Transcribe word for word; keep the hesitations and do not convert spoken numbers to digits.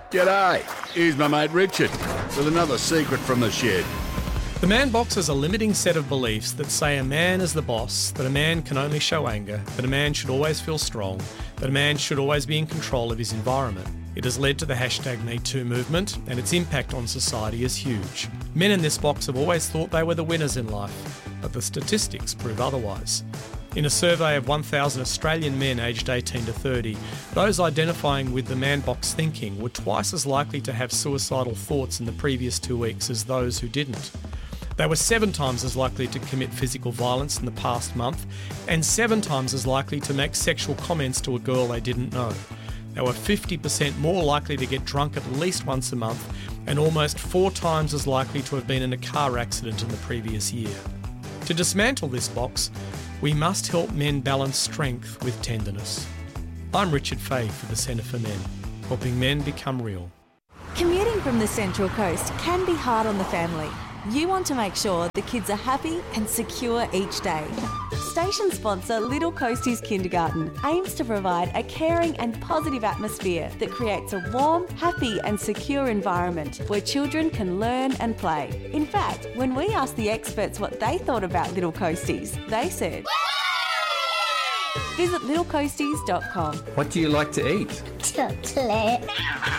G'day, here's my mate Richard with another secret from the shed. The man box is a limiting set of beliefs that say a man is the boss, that a man can only show anger, that a man should always feel strong, that a man should always be in control of his environment. It has led to the hashtag Me Too movement, and its impact on society is huge. Men in this box have always thought they were the winners in life, but the statistics prove otherwise. In a survey of one thousand Australian men aged eighteen to thirty, those identifying with the man box thinking were twice as likely to have suicidal thoughts in the previous two weeks as those who didn't. They were seven times as likely to commit physical violence in the past month, and seven times as likely to make sexual comments to a girl they didn't know. They were fifty percent more likely to get drunk at least once a month, and almost four times as likely to have been in a car accident in the previous year. To dismantle this box, we must help men balance strength with tenderness. I'm Richard Fay for the Centre for Men, helping men become real. Commuting from the Central Coast can be hard on the family. You want to make sure the kids are happy and secure each day. Station sponsor Little Coasties Kindergarten aims to provide a caring and positive atmosphere that creates a warm, happy and secure environment where children can learn and play. In fact, when we asked the experts what they thought about Little Coasties, they said, visit little coasties dot com. What do you like to eat? Chocolate.